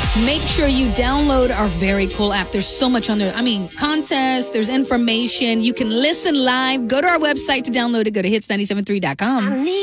Make sure you download our very cool app. There's so much on there. I mean, contests, there's information. You can listen live. Go to our website to download it. Go to hits973.com.